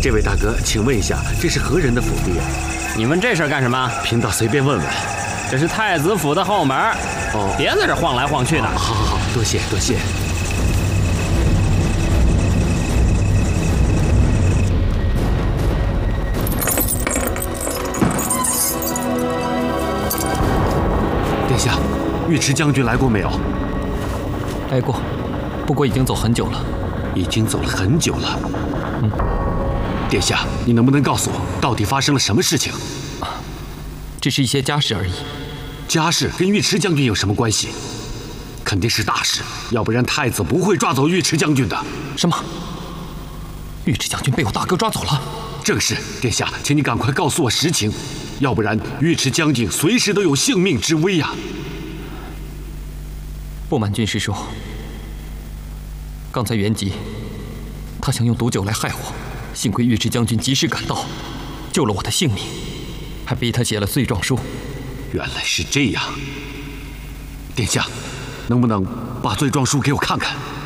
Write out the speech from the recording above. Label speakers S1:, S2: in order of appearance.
S1: 这位大哥，请问一下，这是何人的府邸啊？
S2: 你问这事儿干什么？
S1: 贫道随便问问。
S2: 这是太子府的后门。哦，别在这晃来晃去的。
S1: 好，多谢多谢。殿下，尉迟将军来过没有？
S3: 来过，不过已经走很久了。
S1: 已经走了很久了。殿下，你能不能告诉我，到底发生了什么事情？
S3: 只是一些家事而已。
S1: 家事跟尉迟将军有什么关系？肯定是大事，要不然太子不会抓走尉迟将军的。
S3: 什么？尉迟将军被我大哥抓走了？
S1: 正是，殿下，请你赶快告诉我实情，要不然尉迟将军随时都有性命之危呀！
S3: 不瞒军师说，刚才元吉他想用毒酒来害我，幸亏尉迟将军及时赶到，救了我的性命，还逼他写了罪状书。
S1: 原来是这样，殿下，能不能把罪状书给我看看？